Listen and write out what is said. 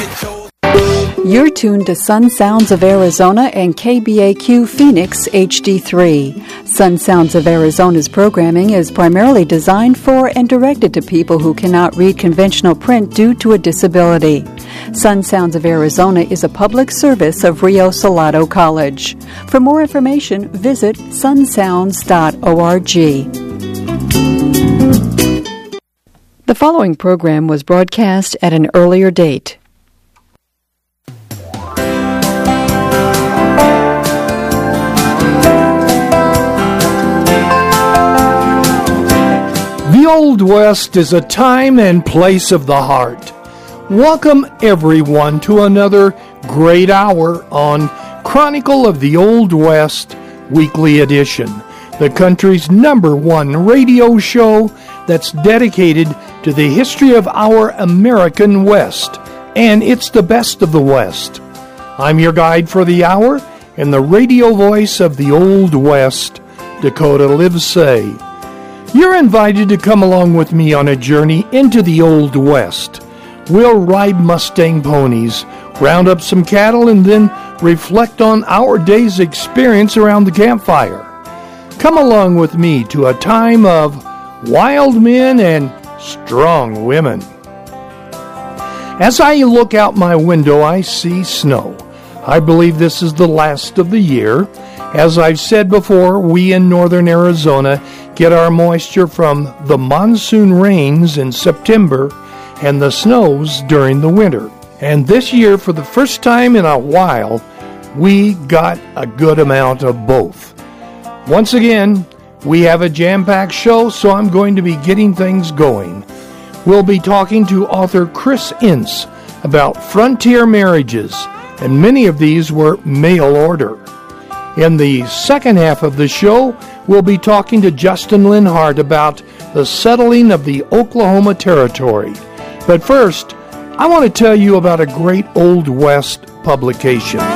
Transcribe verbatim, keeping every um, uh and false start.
You're tuned to Sun Sounds of Arizona and K B A Q Phoenix H D three. Sun Sounds of Arizona's programming is primarily designed for and directed to people who cannot read conventional print due to a disability. Sun Sounds of Arizona is a public service of Rio Salado College. For more information, visit sun sounds dot org. The following program was broadcast at an earlier date. The Old West is a time and place of the heart. Welcome everyone to another great hour on Chronicle of the Old West Weekly Edition, the country's number one radio show that's dedicated to the history of our American West, and it's the best of the West. I'm your guide for the hour and the radio voice of the Old West, Dakota Livesay. You're invited to come along with me on a journey into the Old West. We'll ride Mustang ponies, round up some cattle, and then reflect on our day's experience around the campfire. Come along with me to a time of wild men and strong women. As I look out my window, I see snow. I believe this is the last of the year. As I've said before, we in northern Arizona get our moisture from the monsoon rains in September and the snows during the winter. And this year, for the first time in a while, we got a good amount of both. Once again, we have a jam-packed show, so I'm going to be getting things going. We'll be talking to author Chris Ince about frontier marriages, and many of these were mail order. In the second half of the show, we'll be talking to Justin Linhart about the settling of the Oklahoma Territory. But first, I want to tell you about a great Old West publication.